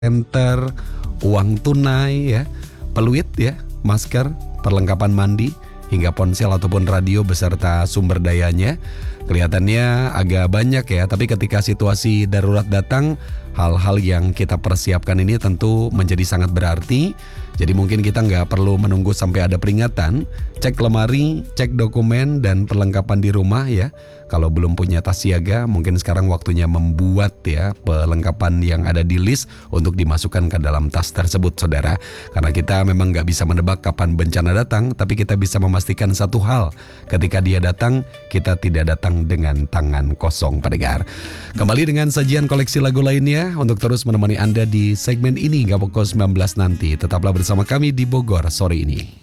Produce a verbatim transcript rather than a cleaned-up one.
Enter, uang tunai ya, peluit ya, masker, perlengkapan mandi, hingga ponsel ataupun radio beserta sumber dayanya. Kelihatannya agak banyak ya, tapi ketika situasi darurat datang, hal-hal yang kita persiapkan ini tentu menjadi sangat berarti. Jadi mungkin kita nggak perlu menunggu sampai ada peringatan. Cek lemari, cek dokumen dan perlengkapan di rumah ya. Kalau belum punya tas siaga, mungkin sekarang waktunya membuat ya perlengkapan yang ada di list untuk dimasukkan ke dalam tas tersebut, saudara. Karena kita memang nggak bisa menebak kapan bencana datang, tapi kita bisa memastikan satu hal. Ketika dia datang, kita tidak datang dengan tangan kosong, pendengar. Kembali dengan sajian koleksi lagu lainnya untuk terus menemani Anda di segmen ini hingga pukul sembilan belas nanti. Tetaplah bersama kami di Bogor sore ini.